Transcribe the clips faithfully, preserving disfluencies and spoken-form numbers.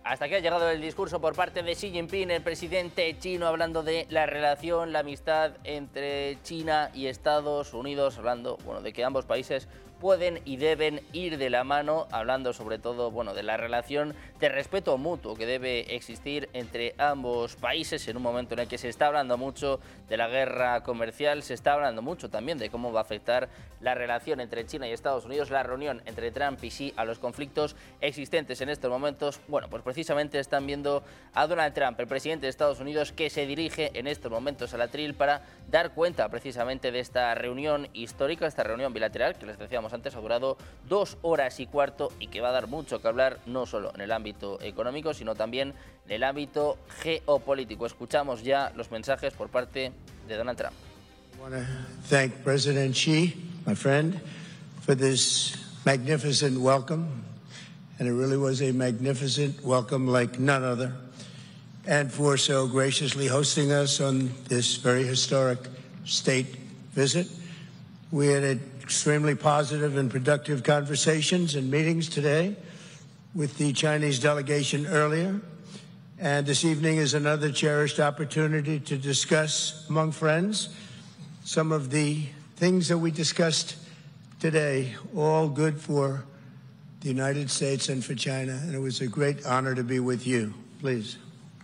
Hasta aquí ha llegado el discurso por parte de Xi Jinping, el presidente chino, hablando de la relación, la amistad entre China y Estados Unidos, hablando, bueno, de que ambos países pueden y deben ir de la mano, hablando sobre todo, bueno, de la relación de respeto mutuo que debe existir entre ambos países en un momento en el que se está hablando mucho de la guerra comercial, se está hablando mucho también de cómo va a afectar la relación entre China y Estados Unidos, la reunión entre Trump y Xi a los conflictos existentes en estos momentos. Bueno, pues precisamente están viendo a Donald Trump, el presidente de Estados Unidos, que se dirige en estos momentos al atril para dar cuenta precisamente de esta reunión histórica, esta reunión bilateral que les decíamos antes ha durado dos horas y cuarto y que va a dar mucho que hablar, no solo en el ámbito económico, sino también en el ámbito geopolítico. Escuchamos ya los mensajes por parte de Donald Trump. I want to thank President Xi, my friend, for this magnificent welcome. And it really was a magnificent welcome like none other. And for so graciously hosting us on this very historic state visit. We had extremely positive and productive conversations and meetings today with the Chinese delegation earlier. And this evening is another cherished opportunity to discuss among friends some of the things that we discussed today, all good for the United States and for China. And it was a great honor to be with you. Please.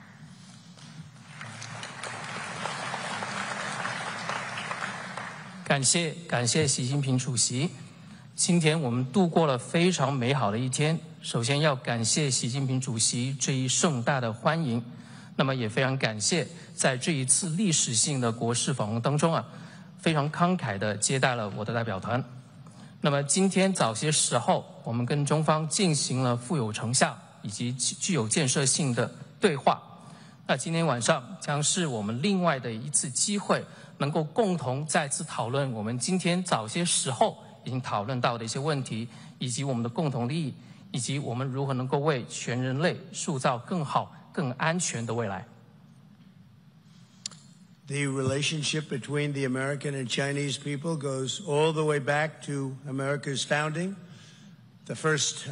感谢感谢习近平主席，今天我们度过了非常美好的一天。首先要感谢习近平主席这一盛大的欢迎，那么也非常感谢在这一次历史性的国事访问当中啊，非常慷慨地接待了我的代表团。那么今天早些时候，我们跟中方进行了富有成效以及具有建设性的对话。那今天晚上将是我们另外的一次机会，能够共同再次讨论我们今天早些时候已经讨论到的一些问题，以及我们的共同利益，以及我们如何能够为全人类塑造更好、更安全的未来。 The relationship between the American and Chinese people goes all the way back to America's founding. The first